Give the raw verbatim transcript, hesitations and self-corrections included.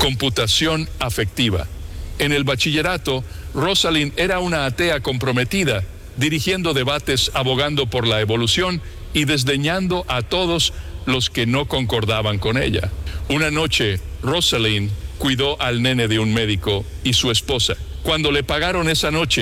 computación afectiva. En el bachillerato, Rosalind era una atea comprometida, dirigiendo debates abogando por la evolución y desdeñando a todos los que no concordaban con ella. Una noche, Rosalind cuidó al nene de un médico y su esposa. Cuando le pagaron esa noche,